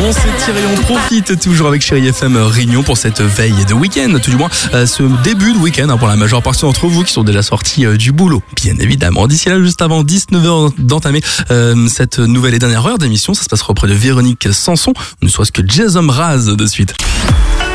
On s'étire et on profite toujours avec Chérie FM Réunion pour cette veille de week-end, tout du moins ce début de week-end pour la majeure partie d'entre vous qui sont déjà sortis du boulot, bien évidemment. D'ici là, juste avant 19h d'entamer cette nouvelle et dernière heure d'émission, ça se passera auprès de Véronique Sanson, ne soit-ce que Jason Mraz de suite.